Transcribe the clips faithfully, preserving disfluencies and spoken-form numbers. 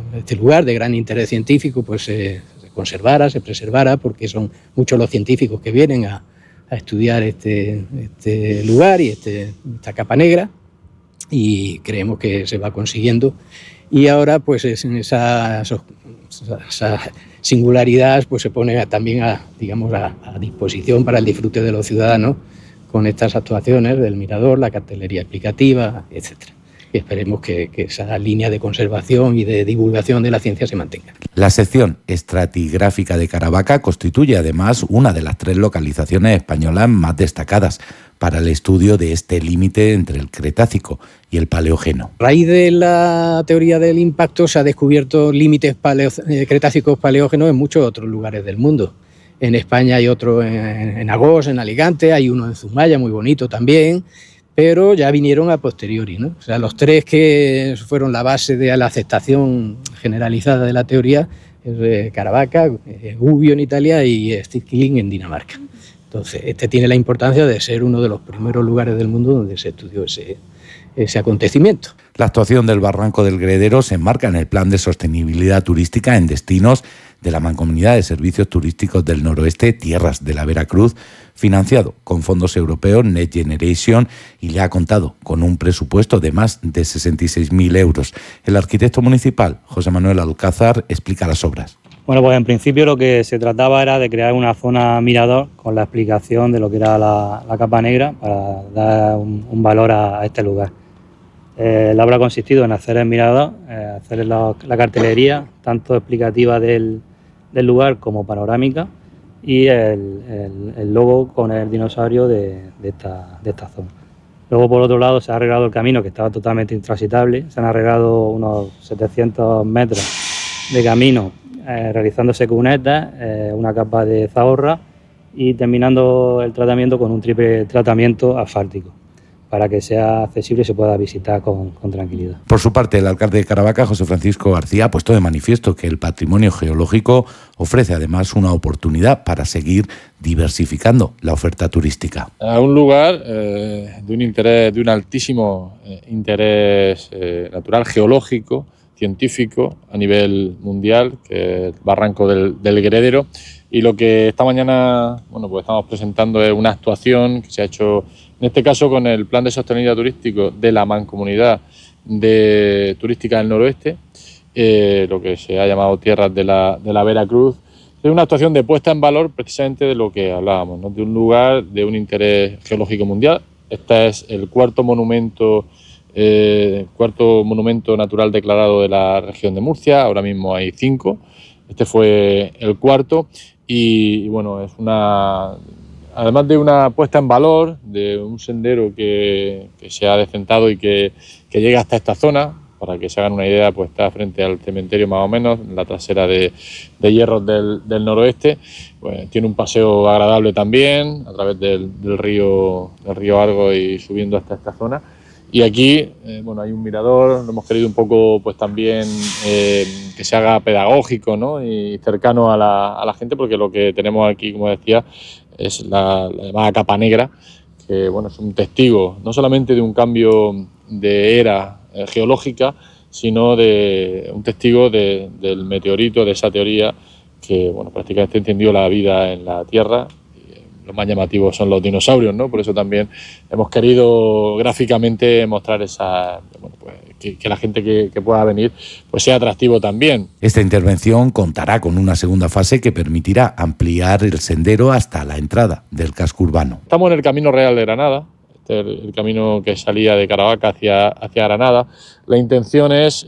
este lugar de gran interés científico pues se, se conservara, se preservara, porque son muchos los científicos que vienen a, a estudiar este, este lugar y este, esta capa negra, y creemos que se va consiguiendo. Y ahora pues es en esa, esa, esa singularidad pues se pone a, también a, digamos, a, a disposición para el disfrute de los ciudadanos con estas actuaciones del mirador, la cartelería explicativa, etcétera. Y esperemos que, que esa línea de conservación y de divulgación de la ciencia se mantenga. La sección estratigráfica de Caravaca constituye además una de las tres localizaciones españolas más destacadas para el estudio de este límite entre el Cretácico y el Paleógeno. A raíz de la teoría del impacto se ha descubierto límites paleo, eh, cretácicos paleógenos en muchos otros lugares del mundo. En España hay otro en, en Agós, en Alicante, hay uno en Zumaya, muy bonito también, pero ya vinieron a posteriori, ¿no? O sea, los tres que fueron la base de la aceptación generalizada de la teoría es Caravaca, Gubbio en Italia y Stikling en Dinamarca. Entonces, este tiene la importancia de ser uno de los primeros lugares del mundo donde se estudió ese, ese acontecimiento. La actuación del Barranco del Gredero se enmarca en el Plan de Sostenibilidad Turística en Destinos de la Mancomunidad de Servicios Turísticos del Noroeste, Tierras de la Veracruz, financiado con fondos europeos Next Generation, y le ha contado con un presupuesto de más de sesenta y seis mil euros. El arquitecto municipal, José Manuel Alcázar, explica las obras. Bueno, pues en principio lo que se trataba era de crear una zona mirador con la explicación de lo que era la, la capa negra para dar un, un valor a, a este lugar. Eh, la obra ha consistido en hacer el mirador, eh, hacer la, la cartelería, tanto explicativa del, del lugar como panorámica, y el, el, el logo con el dinosaurio de, de, esta, de esta zona. Luego, por otro lado, se ha arreglado el camino, que estaba totalmente intransitable. Se han arreglado unos setecientos metros de camino, eh, realizándose cunetas, eh, una capa de zahorra y terminando el tratamiento con un triple tratamiento asfáltico, para que sea accesible y se pueda visitar con, con tranquilidad. Por su parte, el alcalde de Caravaca, José Francisco García, ha puesto de manifiesto que el patrimonio geológico ofrece además una oportunidad para seguir diversificando la oferta turística. A un lugar eh, de un interés, de un altísimo eh, interés eh, natural, geológico, científico a nivel mundial, que es el Barranco del, del Gredero. Y lo que esta mañana, bueno, pues estamos presentando es una actuación que se ha hecho, en este caso con el Plan de Sostenibilidad Turístico de la Mancomunidad de Turística del Noroeste, eh, lo que se ha llamado Tierras de la, de la Veracruz. Es una actuación de puesta en valor precisamente de lo que hablábamos, ¿no? De un lugar de un interés geológico mundial. Este es el cuarto monumento, eh, cuarto monumento natural declarado de la región de Murcia. Ahora mismo hay cinco. Este fue el cuarto. Y, y bueno, es una, además de una puesta en valor de un sendero que, que se ha decentado y que, que llega hasta esta zona, para que se hagan una idea, pues está frente al cementerio más o menos, en la trasera de, de Hierros del, del Noroeste. Pues tiene un paseo agradable también, a través del, del, río, del río Argo y subiendo hasta esta zona. Y aquí, eh, bueno, hay un mirador, lo hemos querido un poco, pues también eh, que se haga pedagógico, ¿no? Y cercano a la, a la gente, porque lo que tenemos aquí, como decía, es la, la llamada capa negra, que, bueno, es un testigo no solamente de un cambio de era eh, geológica, sino de un testigo de, del meteorito, de esa teoría que, bueno, prácticamente entendió la vida en la Tierra. Los más llamativos son los dinosaurios, ¿no? Por eso también hemos querido gráficamente mostrar esa, bueno, pues, que, que la gente que, que pueda venir pues sea atractivo también. Esta intervención contará con una segunda fase que permitirá ampliar el sendero hasta la entrada del casco urbano. Estamos en el Camino Real de Granada, este es el, el camino que salía de Caravaca hacia, hacia Granada. La intención es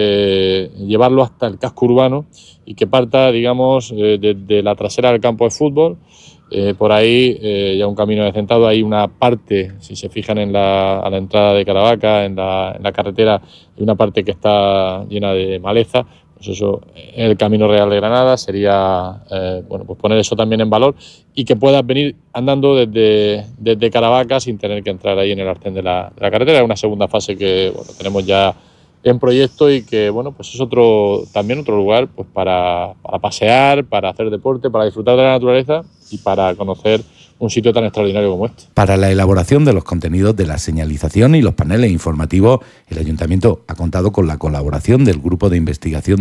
eh, llevarlo hasta el casco urbano y que parta, digamos, eh, desde la trasera del campo de fútbol. Eh, por ahí, eh, ya un camino decentado, hay una parte, si se fijan en la, a la entrada de Caravaca, en la, en la carretera, hay una parte que está llena de maleza. Pues eso, el Camino Real de Granada sería, eh, bueno, pues poner eso también en valor y que puedas venir andando desde, desde Caravaca sin tener que entrar ahí en el arcén de la, de la carretera. Es una segunda fase que, bueno, tenemos ya en proyecto y que, bueno, pues es otro, también otro lugar pues para, para pasear, para hacer deporte, para disfrutar de la naturaleza y para conocer un sitio tan extraordinario como este. Para la elaboración de los contenidos de la señalización y los paneles informativos, el Ayuntamiento ha contado con la colaboración del Grupo de Investigación